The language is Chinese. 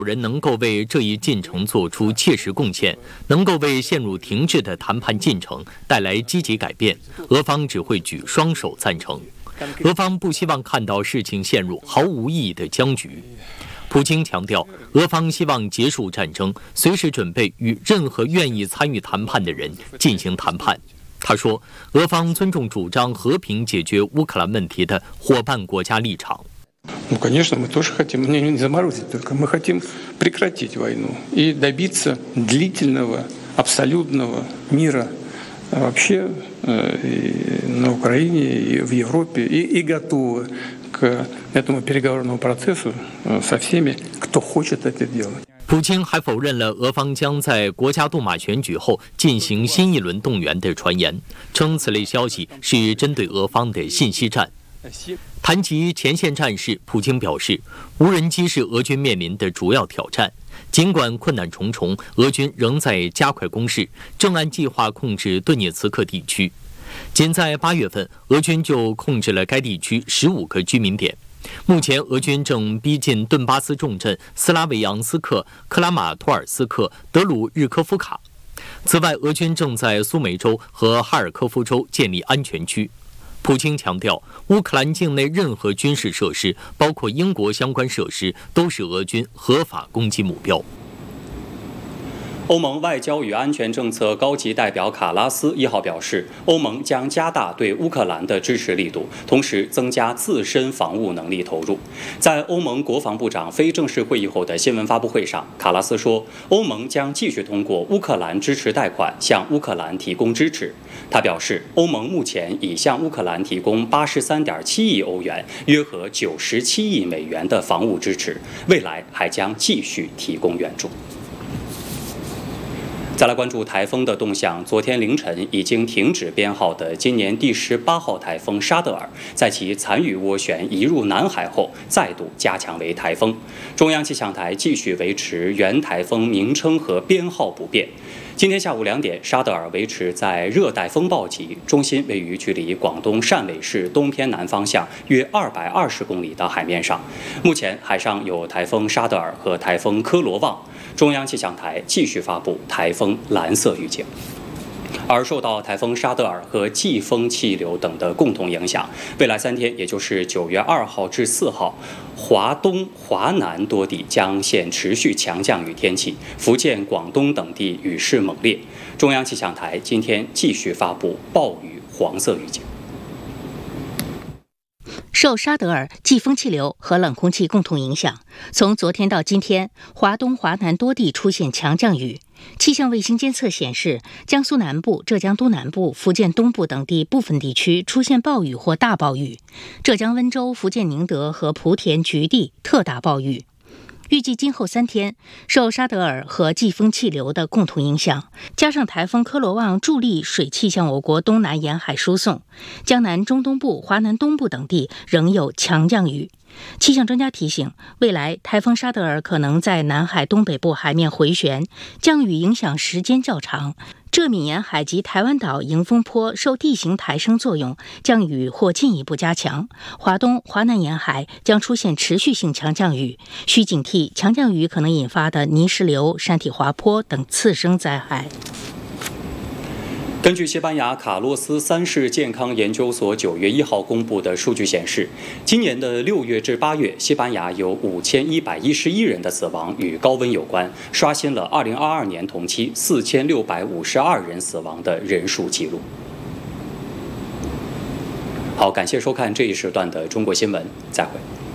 人能够为这一进程做出切实贡献，能够为陷入停滞的谈判进程带来积极改变，俄方只会举双手赞成。俄方不希望看到事情陷入毫无意义的僵局。普京强调，俄方希望结束战争，随时准备与任何愿意参与谈判的人进行谈判。他说，俄方尊重主张和平解决乌克兰问题的伙伴国家立场。 Конечно, мы тоже хотим, не заморозить только, мы хотим прекратить войну и добиться длительного, абсолютного мира вообще на Украине, и в Европе, и готовы к этому переговорному процессу со всеми, кто хочет это делать. 普京还否认了俄方将在国家杜马选举后进行新一轮动员的传言，称此类消息是针对俄方的信息战。谈及前线战事，普京表示，无人机是俄军面临的主要挑战。尽管困难重重，俄军仍在加快攻势，正按计划控制顿涅茨克地区。仅在8月份，俄军就控制了该地区15个居民点。目前，俄军正逼近顿巴斯重镇斯拉维扬斯克、克拉马托尔斯克、德鲁日科夫卡。此外，俄军正在苏梅州和哈尔科夫州建立安全区。普京强调，乌克兰境内任何军事设施，包括英国相关设施，都是俄军合法攻击目标。 欧盟外交与安全政策高级代表卡拉斯1号表示，欧盟将加大对乌克兰的支持力度，同时增加自身防务能力投入。在欧盟国防部长非正式会议后的新闻发布会上，卡拉斯说，欧盟将继续通过乌克兰支持贷款向乌克兰提供支持。他表示，欧盟目前已向乌克兰提供83.7亿欧元，约合97亿美元的防务支持，未来还将继续提供援助。再来关注台风的动向。昨天凌晨已经停止编号的今年第18号台风沙德尔，在其残余涡旋移入南海后，再度加强为台风。中央气象台继续维持原台风名称和编号不变。今天下午2点，沙德尔维持在热带风暴级，中心位于距离广东汕尾市东偏南方向约220公里的海面上。目前海上有台风沙德尔和台风科罗旺。中央气象台继续发布台风蓝色预警。而受到台风沙德尔和季风气流等的共同影响，未来3天，也就是9月2号至4号，华东、华南多地将现持续强降雨天气，福建、广东等地雨势猛烈。中央气象台今天继续发布暴雨黄色预警。 受沙德尔、季风气流和冷空气共同影响，从昨天到今天，华东、华南多地出现强降雨。气象卫星监测显示，江苏南部、浙江东南部、福建东部等地部分地区出现暴雨或大暴雨，浙江温州、福建宁德和莆田局地特大暴雨。预计今后3天，受沙德尔和季风气流的共同影响，加上台风科罗旺助力水汽向我国东南沿海输送，江南中东部、华南东部等地仍有强降雨。气象专家提醒，未来台风沙德尔可能在南海东北部海面回旋，降雨影响时间较长。浙闽沿海及台湾岛迎风坡受地形抬升作用，降雨或进一步加强。华东、华南沿海将出现持续性强降雨，需警惕强降雨可能引发的泥石流、山体滑坡等次生灾害。 根据西班牙卡洛斯3世健康研究所9月1号公布的数据显示，今年的6月至8月，西班牙有5111人的死亡与高温有关，刷新了2022年同期4652人死亡的人数记录。好，感谢收看这一时段的中国新闻，再会。